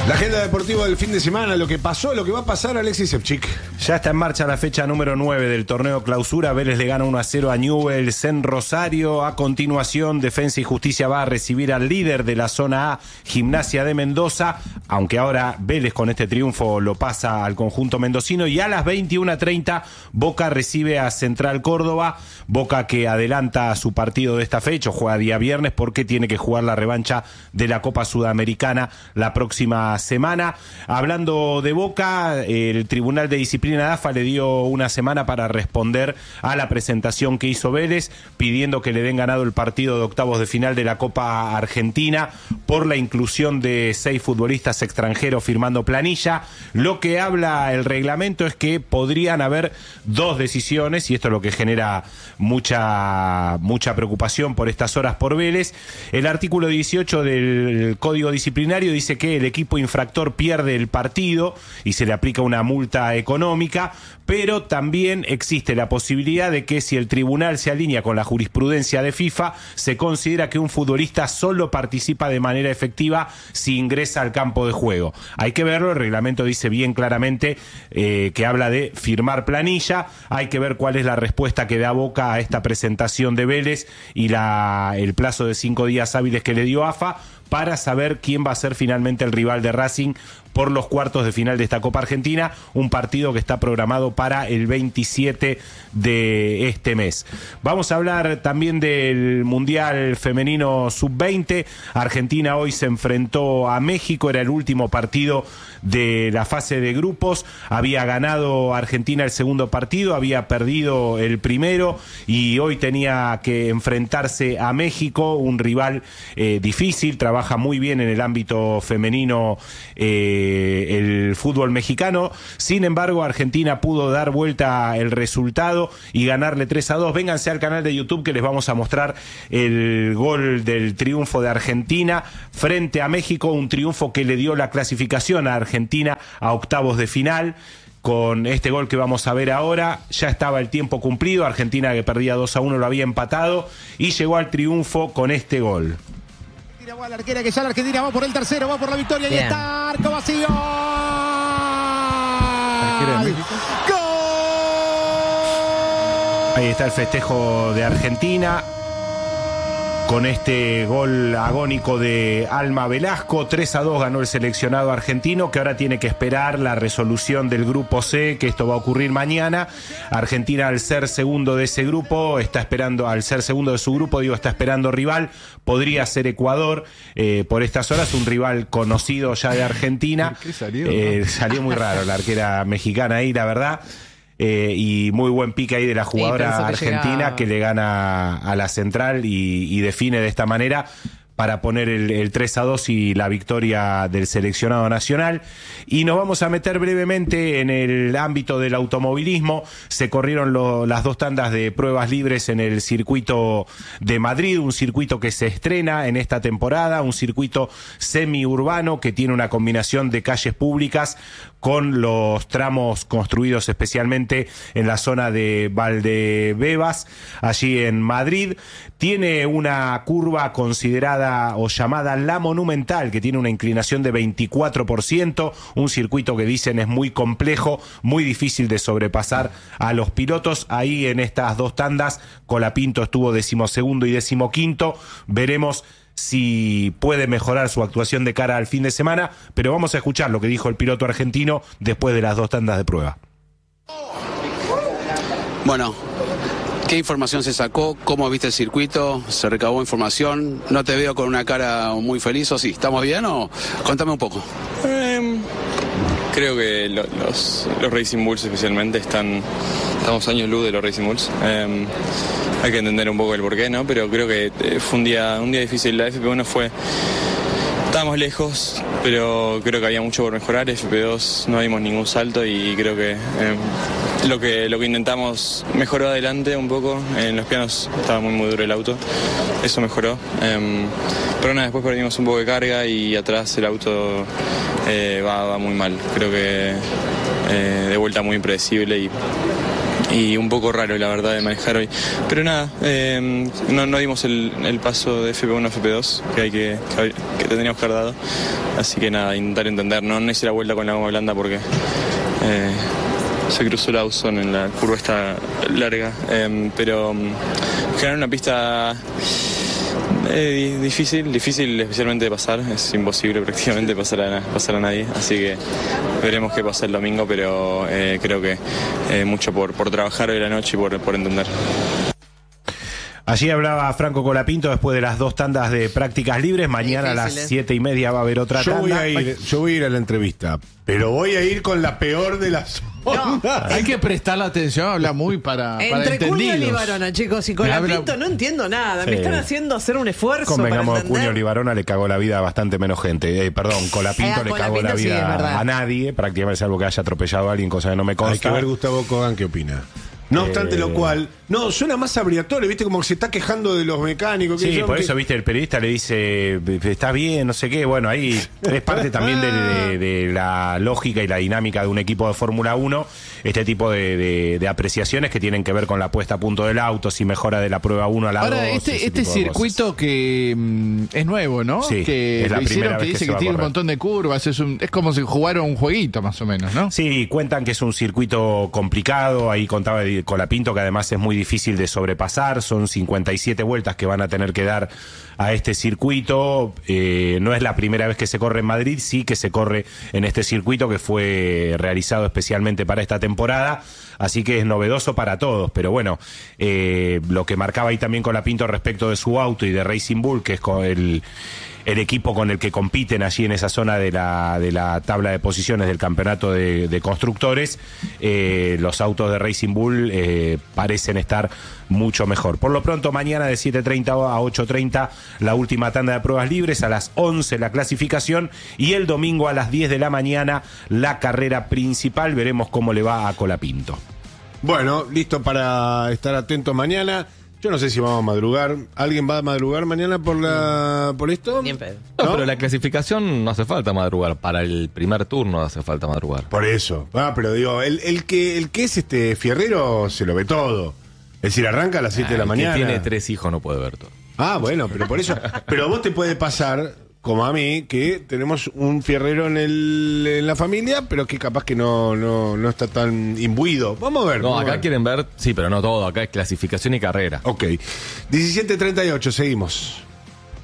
La agenda deportiva del fin de semana, lo que pasó, lo que va a pasar, Alexis Sevchik. Ya está en marcha la fecha número 9 del torneo Clausura. Vélez le gana 1-0 a Newell's en Rosario. A continuación, Defensa y Justicia va a recibir al líder de la zona A, Gimnasia de Mendoza, aunque ahora Vélez con este triunfo lo pasa al conjunto mendocino. Y a las 21:30, Boca recibe a Central Córdoba. Boca que adelanta su partido de esta fecha, juega día viernes porque tiene que jugar la revancha de la Copa Sudamericana la próxima semana. Hablando de Boca, el Tribunal de Disciplina de AFA le dio una semana para responder a la presentación que hizo Vélez, pidiendo que le den ganado el partido de octavos de final de la Copa Argentina por la inclusión de 6 futbolistas extranjeros firmando planilla. Lo que habla el reglamento es que podrían haber 2 decisiones, y esto es lo que genera mucha preocupación por estas horas por Vélez. El artículo 18 del Código Disciplinario dice que el equipo infractor pierde el partido y se le aplica una multa económica, pero también existe la posibilidad de que si el tribunal se alinea con la jurisprudencia de FIFA, se considera que un futbolista solo participa de manera efectiva si ingresa al campo de juego. Hay que verlo, el reglamento dice bien claramente que habla de firmar planilla. Hay que ver cuál es la respuesta que da Boca a esta presentación de Vélez y el plazo de 5 días hábiles que le dio AFA para saber quién va a ser finalmente el rival de Racing por los cuartos de final de esta Copa Argentina, un partido que está programado para el 27 de este mes. Vamos a hablar también del Mundial Femenino Sub-20. Argentina hoy se enfrentó a México, era el último partido de la fase de grupos. Había ganado Argentina el segundo partido, había perdido el primero y hoy tenía que enfrentarse a México, un rival difícil, trabaja muy bien en el ámbito femenino el fútbol mexicano. Sin embargo, Argentina pudo dar vuelta el resultado y ganarle 3-2. Vénganse al canal de YouTube que les vamos a mostrar el gol del triunfo de Argentina frente a México, un triunfo que le dio la clasificación a Argentina a octavos de final. Con este gol que vamos a ver ahora, ya estaba el tiempo cumplido. Argentina, que perdía 2-1, lo había empatado y llegó al triunfo con este gol. Va la arquera, que ya la Argentina va por el tercero, va por la victoria. Bien. Y está arco vacío. ¡Gol! Ahí está el festejo de Argentina con este gol agónico de Alma Velasco. 3-2 ganó el seleccionado argentino, que ahora tiene que esperar la resolución del grupo C, que esto va a ocurrir mañana. Argentina, al ser segundo de ese grupo, está esperando, al ser segundo de su grupo, está esperando rival. Podría ser Ecuador por estas horas, un rival conocido ya de Argentina. ¿Qué salió? Salió muy raro la arquera mexicana ahí, la verdad. Y muy buen pique ahí de la jugadora argentina que le gana a la central y define de esta manera para poner el 3-2 y la victoria del seleccionado nacional. Y nos vamos a meter brevemente en el ámbito del automovilismo. Se corrieron las 2 tandas de pruebas libres en el circuito de Madrid, un circuito que se estrena en esta temporada, un circuito semiurbano que tiene una combinación de calles públicas con los tramos construidos especialmente en la zona de Valdebebas, allí en Madrid. Tiene una curva considerada o llamada La Monumental, que tiene una inclinación de 24%, un circuito que dicen es muy complejo, muy difícil de sobrepasar a los pilotos. Ahí en estas 2 tandas, Colapinto estuvo 12º y 15º. Veremos si puede mejorar su actuación de cara al fin de semana, pero vamos a escuchar lo que dijo el piloto argentino después de las 2 tandas de prueba. Bueno, ¿qué información se sacó? ¿Cómo viste el circuito? ¿Se recabó información? No te veo con una cara muy feliz, ¿o sí? ¿Estamos bien o...? Contame un poco. Creo que los Racing Bulls especialmente estamos años luz de los Racing Bulls. Hay que entender un poco el porqué, ¿no? Pero creo que fue un día difícil. La FP1 estábamos lejos, pero creo que había mucho por mejorar. FP2 no dimos ningún salto y creo que lo que intentamos mejoró adelante un poco. En los pianos estaba muy duro el auto, eso mejoró. Pero después perdimos un poco de carga y atrás el auto va muy mal. Creo que de vuelta muy impredecible y un poco raro, la verdad, de manejar hoy. Pero nada, no dimos el paso de FP1 a FP2 que tendríamos que haber dado. Así que nada, intentar entender. No hice la vuelta con la goma blanda porque se cruzó la Lawson en la curva esta larga. Pero generar una pista difícil especialmente de pasar. Es imposible prácticamente pasar a nadie. Así que veremos qué pasa el domingo, pero creo que mucho por trabajar hoy la noche y por entender. Allí hablaba Franco Colapinto después de las 2 tandas de prácticas libres. Mañana a las 7:30 va a haber otra tanda. Yo voy a ir a la entrevista, pero voy a ir con la peor de las ondas. Hay que prestarle atención, habla muy para entre Cunio y entendidos. Libarona, chicos, y Colapinto no entiendo nada. Sí. Me están haciendo hacer un esfuerzo Convengamos, para entender. Cunio Libarona le cagó la vida a bastante menos gente. Colapinto le cagó la sí, es vida verdad. a nadie, prácticamente, salvo que haya atropellado a alguien, cosa que no me consta. Hay que ver Gustavo Kogan qué opina. No obstante lo cual, no, suena más abriatorio, ¿viste? Como que se está quejando de los mecánicos. Sí, por eso, viste, el periodista le dice, está bien, no sé qué. Bueno, ahí es parte también de la lógica y la dinámica de un equipo de Fórmula 1, este tipo de apreciaciones que tienen que ver con la puesta a punto del auto, si mejora de la prueba 1 a la 2. Ahora, este circuito que es nuevo, ¿no? Sí, que es la lo hicieron, primera que vez que dice se que va a tiene un correr. montón de curvas, es como si jugaron un jueguito más o menos, ¿no? Sí, cuentan que es un circuito complicado, ahí contaba Colapinto que además es muy difícil de sobrepasar, son 57 vueltas que van a tener que dar a este circuito, no es la primera vez que se corre en Madrid, sí que se corre en este circuito que fue realizado especialmente para esta temporada, así que es novedoso para todos, pero bueno, lo que marcaba ahí también Colapinto respecto de su auto y de Racing Bull, que es con el equipo con el que compiten allí en esa zona de la tabla de posiciones del campeonato de constructores, los autos de Racing Bull parecen estar mucho mejor. Por lo pronto, mañana de 7:30 a 8:30 la última tanda de pruebas libres, a las 11 la clasificación y el domingo a las 10 de la mañana la carrera principal. Veremos cómo le va a Colapinto. Bueno, listo para estar atentos mañana. Yo no sé si vamos a madrugar. ¿Alguien va a madrugar mañana por esto? Ni en pedo. No, pero la clasificación no hace falta madrugar. Para el primer turno hace falta madrugar. Por eso. Pero digo, el que es fierrero se lo ve todo. Es decir, arranca a las 7 de la mañana. El que tiene 3 hijos no puede ver todo. Bueno, pero por eso. Pero a vos te puede pasar, como a mí, que tenemos un fierrero en la familia, pero que capaz que no está tan imbuido. Vamos a ver. No, vamos a acá ver. quieren ver, sí, pero no todo. Acá es clasificación y carrera. Ok. 17:38, seguimos.